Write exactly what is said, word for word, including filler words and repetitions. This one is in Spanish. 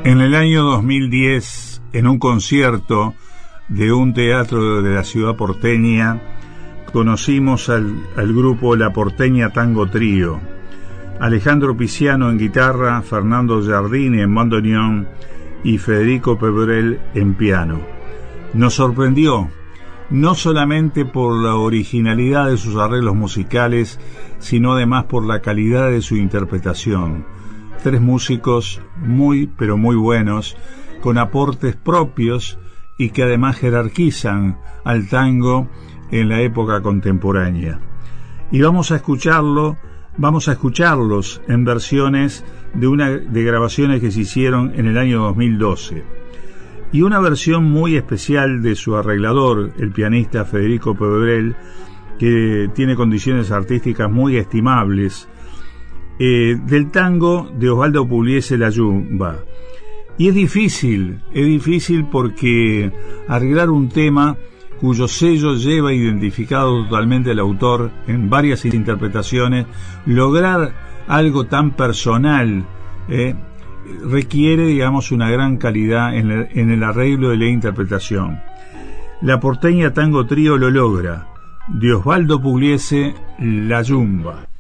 En el año dos mil diez, en un concierto de un teatro de la ciudad porteña, conocimos al, al grupo La Porteña Tango Trío. Alejandro Piciano en guitarra, Fernando Giardini en bandoneón y Federico Pebrel en piano. Nos sorprendió, no solamente por la originalidad de sus arreglos musicales, sino además por la calidad de su interpretación. Tres músicos muy, pero muy buenos, con aportes propios y que además jerarquizan al tango en la época contemporánea. Y vamos a escucharlo, vamos a escucharlos en versiones de una de grabaciones que se hicieron en el año dos mil doce. Y una versión muy especial de su arreglador, el pianista Federico Pebrel, que tiene condiciones artísticas muy estimables, eh, del tango de Osvaldo Pugliese La Yumba. Y es difícil, es difícil porque arreglar un tema cuyo sello lleva identificado totalmente al autor en varias interpretaciones, lograr algo tan personal, eh, requiere, digamos, una gran calidad en el, en el arreglo de la interpretación. La Porteña Tango Trío lo logra, de Osvaldo Pugliese La Yumba.